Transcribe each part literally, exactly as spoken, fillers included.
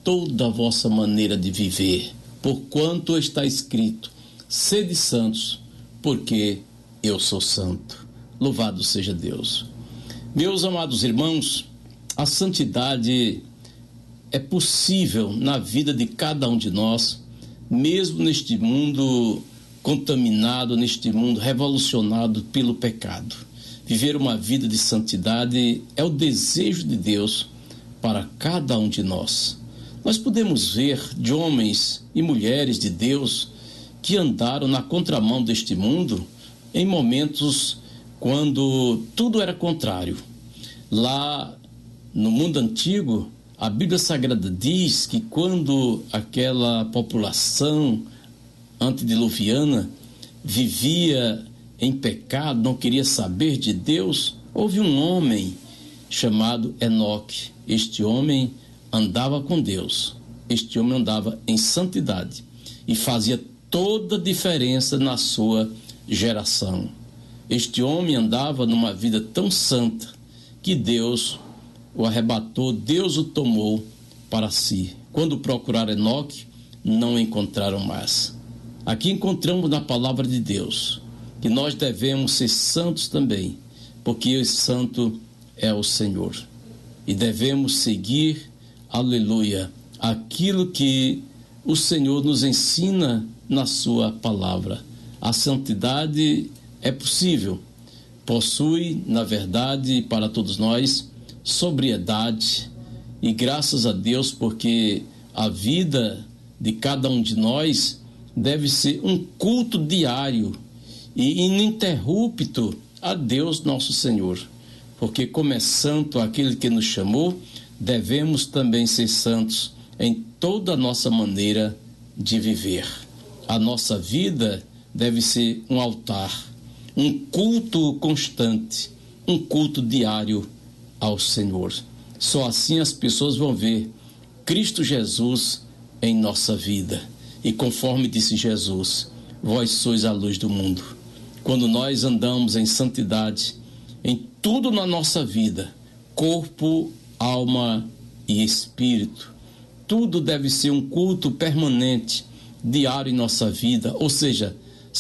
toda a vossa maneira de viver, porquanto está escrito: sede santos, porque eu sou santo. Louvado seja Deus. Meus amados irmãos, a santidade é possível na vida de cada um de nós, mesmo neste mundo contaminado, neste mundo revolucionado pelo pecado. Viver uma vida de santidade é o desejo de Deus para cada um de nós. Nós podemos ver de homens e mulheres de Deus que andaram na contramão deste mundo em momentos quando tudo era contrário. Lá no mundo antigo, a Bíblia Sagrada diz que quando aquela população antediluviana vivia em pecado, não queria saber de Deus, houve um homem chamado Enoque. Este homem andava com Deus, este homem andava em santidade e fazia toda a diferença na sua geração. Este homem andava numa vida tão santa que Deus o arrebatou, Deus o tomou para si. Quando procuraram Enoque, não o encontraram mais. Aqui encontramos na palavra de Deus que nós devemos ser santos também, porque o santo é o Senhor. E devemos seguir, aleluia, aquilo que o Senhor nos ensina na sua palavra. A santidade é possível, possui, na verdade, para todos nós, sobriedade, e graças a Deus, porque a vida de cada um de nós deve ser um culto diário e ininterrupto a Deus nosso Senhor, porque como é santo aquele que nos chamou, devemos também ser santos em toda a nossa maneira de viver. A nossa vida deve ser um altar, um culto constante, um culto diário ao Senhor. Só assim as pessoas vão ver Cristo Jesus em nossa vida. E conforme disse Jesus, vós sois a luz do mundo. Quando nós andamos em santidade, em tudo na nossa vida, corpo, alma e espírito, tudo deve ser um culto permanente, diário em nossa vida, ou seja,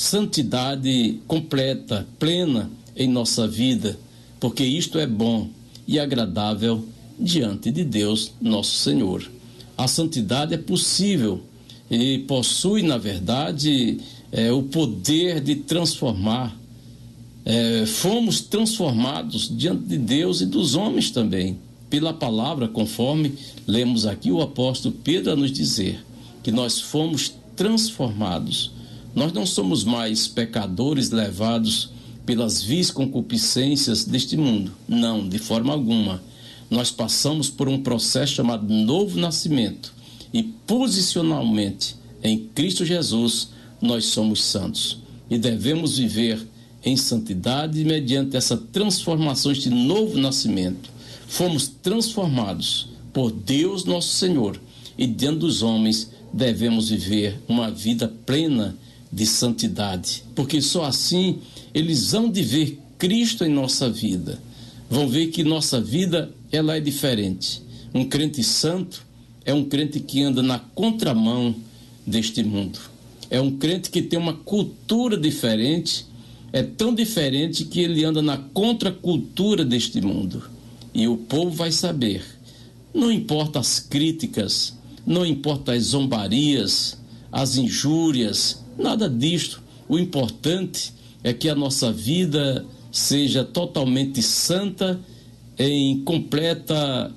santidade completa, plena em nossa vida, porque isto é bom e agradável diante de Deus, nosso Senhor. A santidade é possível e possui, na verdade, é, o poder de transformar. É, fomos transformados diante de Deus e dos homens também, pela palavra, conforme lemos aqui o apóstolo Pedro a nos dizer, que nós fomos transformados. Nós não somos mais pecadores levados pelas vis concupiscências deste mundo. Não, de forma alguma. Nós passamos por um processo chamado novo nascimento e posicionalmente em Cristo Jesus nós somos santos e devemos viver em santidade mediante essa transformação, este novo nascimento. Fomos transformados por Deus nosso Senhor e diante dos homens devemos viver uma vida plena de santidade, porque só assim eles vão de ver Cristo em nossa vida, vão ver que nossa vida ela é diferente. Um crente santo é um crente que anda na contramão deste mundo, é um crente que tem uma cultura diferente, é tão diferente que ele anda na contracultura deste mundo, e o povo vai saber, não importa as críticas, não importa as zombarias, as injúrias, nada disto. O importante é que a nossa vida seja totalmente santa, em completa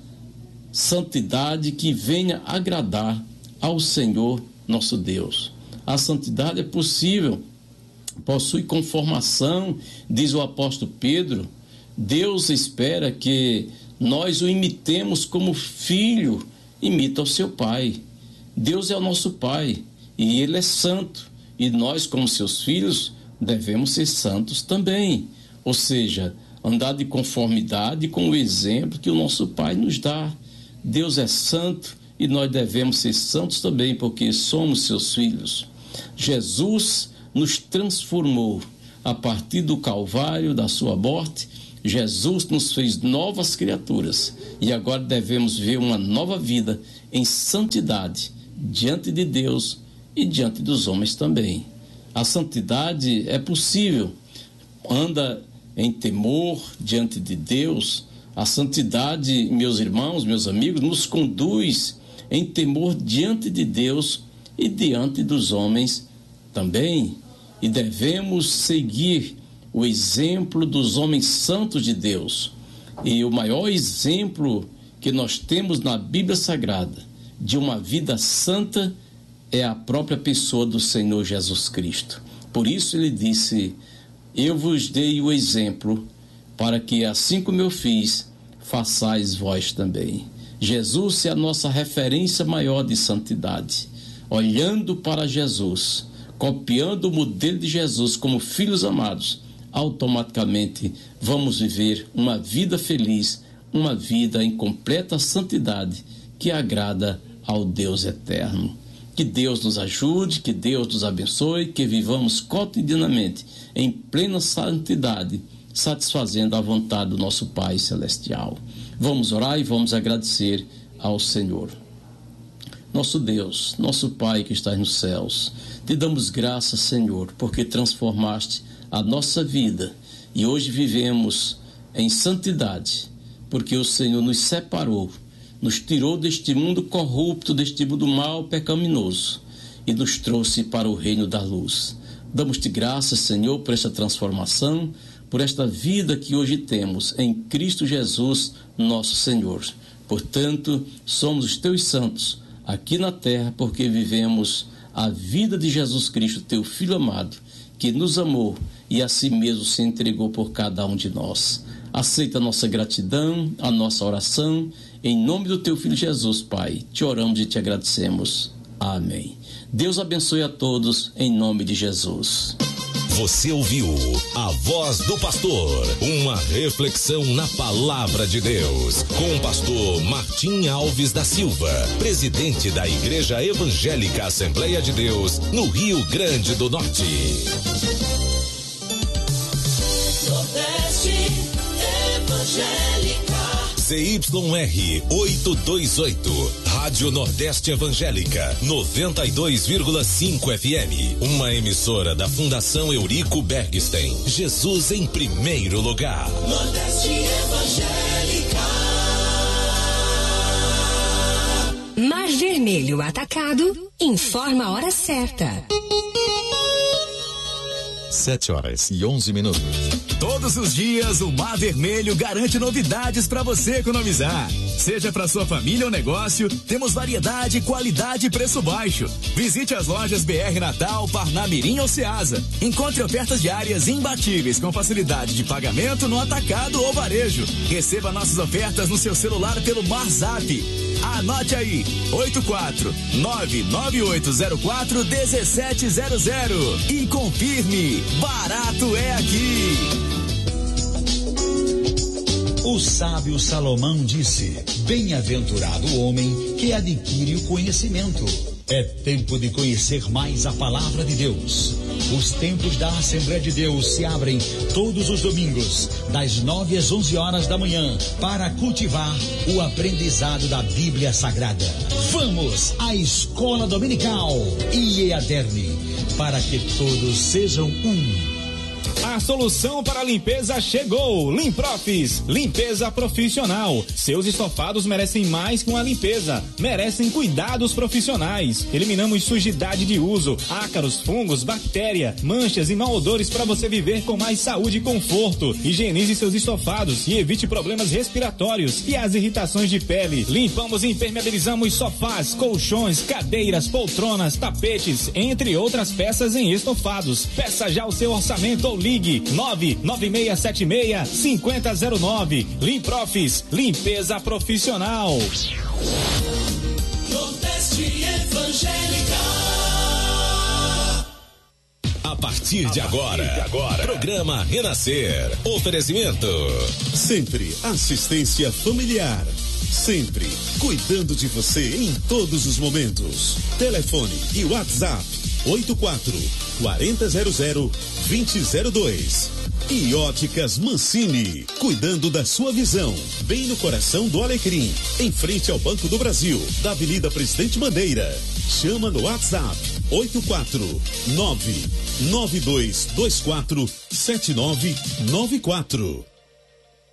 santidade, que venha agradar ao Senhor nosso Deus. A santidade é possível, possui conformação, diz o apóstolo Pedro. Deus espera que nós o imitemos como filho imita o seu pai. Deus é o nosso pai e ele é santo, e nós, como seus filhos, devemos ser santos também, ou seja, andar de conformidade com o exemplo que o nosso pai nos dá. Deus é santo e nós devemos ser santos também, porque somos seus filhos. Jesus nos transformou a partir do Calvário, da sua morte, Jesus nos fez novas criaturas e agora devemos viver uma nova vida em santidade diante de Deus e diante dos homens também. A santidade é possível, anda em temor diante de Deus. A santidade, meus irmãos, meus amigos, nos conduz em temor diante de Deus e diante dos homens também. E devemos seguir o exemplo dos homens santos de Deus. E o maior exemplo que nós temos na Bíblia Sagrada de uma vida santa é a própria pessoa do Senhor Jesus Cristo. Por isso ele disse: eu vos dei o exemplo para que, assim como eu fiz, façais vós também. Jesus é a nossa referência maior de santidade. Olhando para Jesus, copiando o modelo de Jesus como filhos amados, automaticamente vamos viver uma vida feliz, uma vida em completa santidade que agrada ao Deus eterno. Que Deus nos ajude, que Deus nos abençoe, que vivamos cotidianamente em plena santidade, satisfazendo a vontade do nosso Pai Celestial. Vamos orar e vamos agradecer ao Senhor. Nosso Deus, nosso Pai que estás nos céus, te damos graças, Senhor, porque transformaste a nossa vida e hoje vivemos em santidade, porque o Senhor nos separou, nos tirou deste mundo corrupto, deste mundo mau, pecaminoso, e nos trouxe para o reino da luz. Damos-te graças, Senhor, por esta transformação, por esta vida que hoje temos em Cristo Jesus, nosso Senhor. Portanto, somos os teus santos aqui na terra, porque vivemos a vida de Jesus Cristo, teu Filho amado, que nos amou e a si mesmo se entregou por cada um de nós. Aceita a nossa gratidão, a nossa oração, em nome do teu Filho Jesus, Pai. Te oramos e te agradecemos. Amém. Deus abençoe a todos, em nome de Jesus. Você ouviu a Voz do Pastor, uma reflexão na Palavra de Deus, com o pastor Martim Alves da Silva, presidente da Igreja Evangélica Assembleia de Deus, no Rio Grande do Norte. Nordeste Evangélica. C Y R oitocentos e vinte e oito, Rádio Nordeste Evangélica, noventa e dois vírgula cinco F M, uma emissora da Fundação Eurico Bergstein. Jesus em primeiro lugar. Nordeste Evangélica. Mar Vermelho Atacado informa a hora certa. Sete horas e onze minutos. Todos os dias o Mar Vermelho garante novidades para você economizar. Seja para sua família ou negócio, temos variedade, qualidade e preço baixo. Visite as lojas B R Natal, Parnamirim ou Ceasa. Encontre ofertas diárias imbatíveis com facilidade de pagamento no atacado ou varejo. Receba nossas ofertas no seu celular pelo MarZap. Anote aí, oito quatro nove nove oito zero quatro um sete zero zero e confirme, barato é aqui. O sábio Salomão disse: bem-aventurado o homem que adquire o conhecimento. É tempo de conhecer mais a palavra de Deus. Os templos da Assembleia de Deus se abrem todos os domingos, das nove às onze horas da manhã, para cultivar o aprendizado da Bíblia Sagrada. Vamos à Escola Dominical I E A D E R N, para que todos sejam um. A solução para a limpeza chegou. Limprofis, limpeza profissional. Seus estofados merecem mais que uma limpeza, merecem cuidados profissionais. Eliminamos sujidade de uso, ácaros, fungos, bactéria, manchas e mau odores para você viver com mais saúde e conforto. Higienize seus estofados e evite problemas respiratórios e as irritações de pele. Limpamos e impermeabilizamos sofás, colchões, cadeiras, poltronas, tapetes, entre outras peças em estofados. Peça já o seu orçamento ou ligue nove nove seis sete seis cinco zero zero nove. Limprofis, limpeza profissional. Nordeste Evangélica. A partir de agora, agora, programa Renascer. Oferecimento. Sempre assistência familiar. Sempre cuidando de você em todos os momentos. Telefone e WhatsApp oito quatro quatro zero zero dois zero zero dois. E Óticas Mancini, cuidando da sua visão, bem no coração do Alecrim, em frente ao Banco do Brasil, da Avenida Presidente Bandeira. Chama no WhatsApp oito quatro nove nove dois dois quatro sete nove nove quatro.